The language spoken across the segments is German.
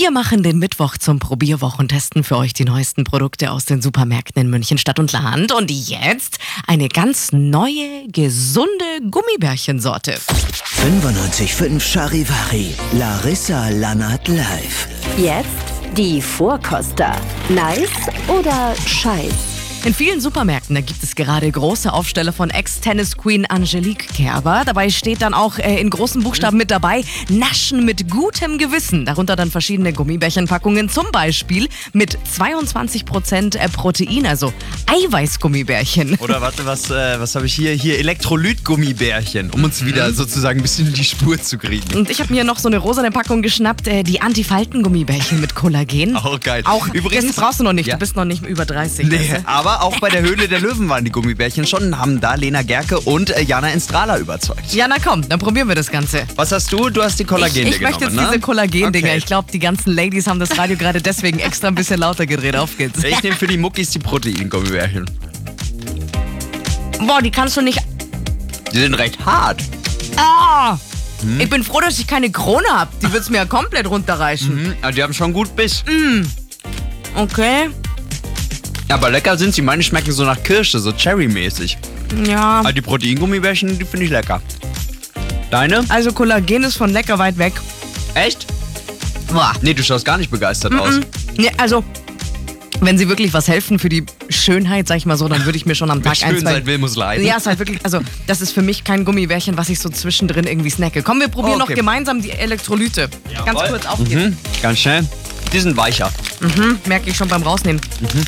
Wir machen den Mittwoch zum Probierwochen, testen für euch die neuesten Produkte aus den Supermärkten in München, Stadt und Land. Und jetzt eine ganz neue, gesunde Gummibärchensorte. 95.5 Charivari, Larissa Lannert live. Jetzt die Vorkoster. Nice oder Scheiß? In vielen Supermärkten, da gibt es gerade große Aufsteller von Ex-Tennis-Queen Angelique Kerber. Dabei steht dann auch in großen Buchstaben mit dabei, Naschen mit gutem Gewissen. Darunter dann verschiedene Gummibärchenpackungen, zum Beispiel mit 22% Protein, also Eiweißgummibärchen. Oder warte, was habe ich hier? Hier Elektrolyt-Gummibärchen, um uns wieder sozusagen ein bisschen in die Spur zu kriegen. Und ich habe mir noch so eine rosane Packung geschnappt, die Antifalten-Gummibärchen mit Kollagen. Auch geil. Auch, Übrigens, das brauchst du noch nicht, ja. Du bist noch nicht über 30. Nee, weißt du? aber auch bei der Höhle der Löwen waren die Gummibärchen schon, haben da Lena Gerke und Jana Instrala überzeugt. Ja, na komm, dann probieren wir das Ganze. Was hast du? Du hast die Kollagen Ich möchte jetzt genommen, diese Kollagen-Dinger. Okay. Ich glaube, die ganzen Ladies haben das Radio gerade deswegen extra ein bisschen lauter gedreht. Auf geht's. Ich nehme für die Muckis die Protein-Gummibärchen. Boah, die kannst du nicht... Die sind recht hart. Ah! Ich bin froh, dass ich keine Krone habe. Die wird's mir ja komplett runterreichen. Aber die haben schon gut Biss. Okay. Aber lecker sind sie. Meine schmecken so nach Kirsche, so Cherry-mäßig. Ja. Aber die Protein-Gummibärchen, die finde ich lecker. Deine? Also Kollagen ist von lecker weit weg. Echt? Boah. Nee, du schaust gar nicht begeistert aus. Nee, also, wenn sie wirklich was helfen für die Schönheit, sag ich mal so, dann würde ich mir schon am Wer Tag ein, schön zwei... sein will, muss leiden. Ja, ist halt wirklich, also das ist für mich kein Gummibärchen, was ich so zwischendrin irgendwie snacke. Komm, wir probieren Okay. noch gemeinsam die Elektrolyte. Ganz kurz aufgeben. Ganz schnell. Die sind weicher. Merke ich schon beim Rausnehmen.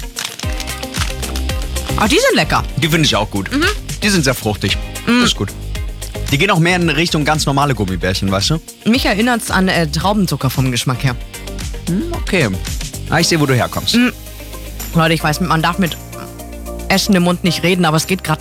Ah, die sind lecker. Die finde ich auch gut. Die sind sehr fruchtig. Das ist gut. Die gehen auch mehr in Richtung ganz normale Gummibärchen, weißt du? Mich erinnert's an Traubenzucker vom Geschmack her. Okay. Ah, ich sehe, wo du herkommst. Leute, ich weiß, man darf mit Essen im Mund nicht reden, aber es geht gerade